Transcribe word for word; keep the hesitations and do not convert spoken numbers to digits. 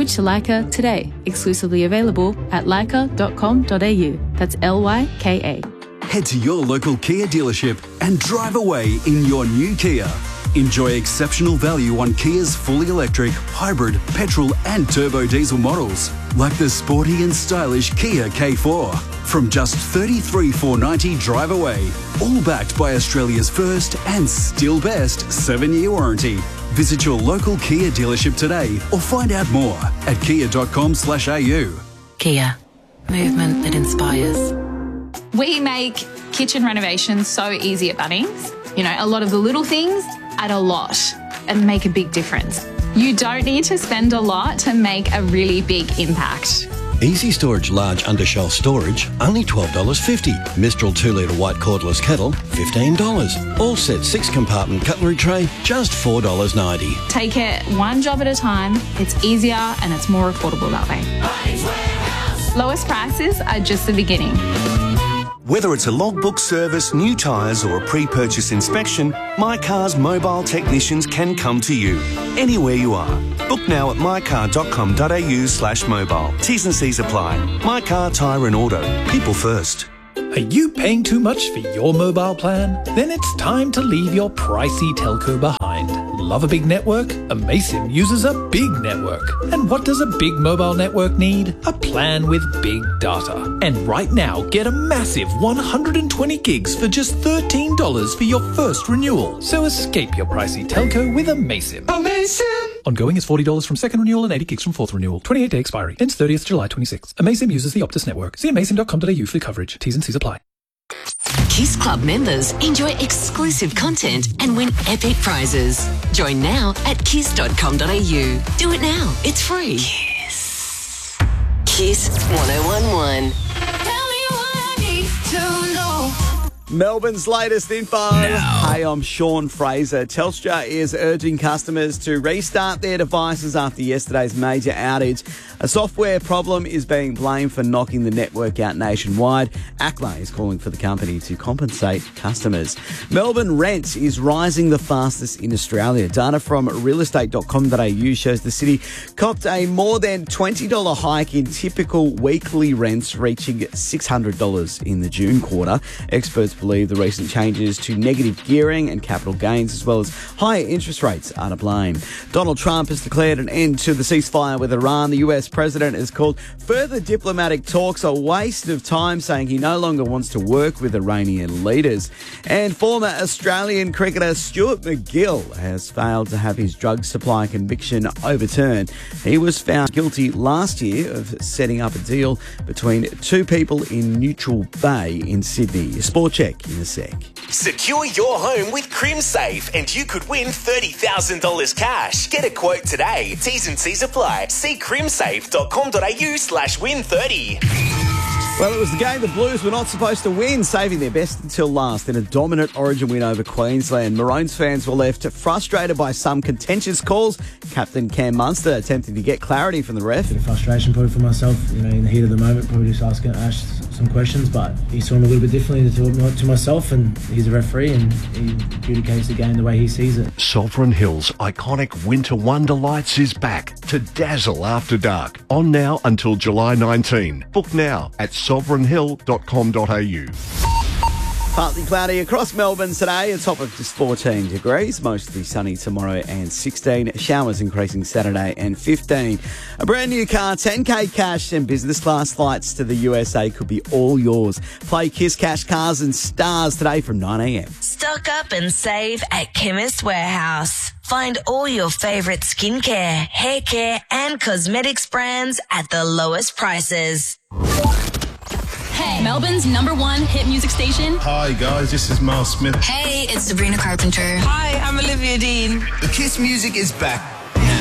Switch to Leica today. Exclusively available at leica dot com dot a u. That's L Y K A. Head to your local Kia dealership and drive away in your new Kia. Enjoy exceptional value on Kia's fully electric, hybrid, petrol and turbo diesel models, like the sporty and stylish Kia K four. From just thirty-three thousand four hundred ninety dollars drive away, all backed by Australia's first and still best seven-year warranty. Visit your local Kia dealership today or find out more at kia dot com slash a u. Kia. Movement that inspires. We make kitchen renovations so easy at Bunnings. You know, a lot of the little things add a lot and make a big difference. You don't need to spend a lot to make a really big impact. Easy Storage Large Undershelf Storage, only twelve dollars fifty. Mistral two litre white cordless kettle, fifteen dollars. All set six compartment cutlery tray, just four dollars ninety. Take it one job at a time. It's easier and it's more affordable that way. Lowest prices are just the beginning. Whether it's a logbook service, new tyres or a pre-purchase inspection, My Car's mobile technicians can come to you, anywhere you are. Book now at my car dot com dot a u slash mobile. T's and C's apply. My Car, Tyre and Auto. People first. Are you paying too much for your mobile plan? Then it's time to leave your pricey telco behind. Love a big network? Amaysim uses a big network. And what does a big mobile network need? A plan with big data. And right now, get a massive one hundred twenty gigs for just thirteen dollars for your first renewal. So escape your pricey telco with Amaysim. Amaysim! Ongoing is forty dollars from second renewal and eighty gigs from fourth renewal. twenty-eight day expiry. Ends thirtieth July twenty-sixth. Amaysim uses the Optus network. See amaysim dot com dot a u for coverage. T's and C's apply. Kiss Club members enjoy exclusive content and win epic prizes. Join now at kiss dot com dot a u. Do it now. It's free. Kiss. Kiss one oh one one. Tell me what I need to know. Melbourne's latest info. Now. Hey, I'm Sean Fraser. Telstra is urging customers to restart their devices after yesterday's major outage. A software problem is being blamed for knocking the network out nationwide. A C M A is calling for the company to compensate customers. Melbourne rent is rising the fastest in Australia. Data from real estate dot com dot a u shows the city copped a more than twenty dollars hike in typical weekly rents, reaching six hundred dollars in the June quarter. Experts believe the recent changes to negative gearing and capital gains, as well as higher interest rates, are to blame. Donald Trump has declared an end to the ceasefire with Iran. The U S president has called further diplomatic talks a waste of time, saying he no longer wants to work with Iranian leaders. And former Australian cricketer Stuart McGill has failed to have his drug supply conviction overturned. He was found guilty last year of setting up a deal between two people in Neutral Bay in Sydney. Sport check in a sec. Secure your home with CrimSafe and you could win thirty thousand dollars cash. Get a quote today. T's and C's apply. See crimsafe dot com dot a u slash win thirty. Well, it was the game the Blues were not supposed to win, saving their best until last in a dominant Origin win over Queensland. Maroons fans were left frustrated by some contentious calls. Captain Cam Munster attempting to get clarity from the ref. Bit of frustration probably for myself, you know, in the heat of the moment, probably just asking Ash some questions, but he saw him a little bit differently to, to myself, and he's a referee and he adjudicates the game the way he sees it. Sovereign Hills' iconic Winter Wonder Lights is back to dazzle after dark. On now until July nineteenth. Book now at sovereign hill dot com dot a u. Partly cloudy across Melbourne today, a top of just fourteen degrees, mostly sunny tomorrow and sixteen, showers increasing Saturday and fifteen. A brand new car, ten K cash and business class flights to the U S A could be all yours. Play Kiss Cash Cars and Stars today from nine a m. Stock up and save at Chemist Warehouse. Find all your favourite skincare, hair care and cosmetics brands at the lowest prices. Hey, Melbourne's number one hit music station. Hi guys, this is Miles Smith. Hey, it's Sabrina Carpenter. Hi, I'm Olivia Dean. The Kiss music is back.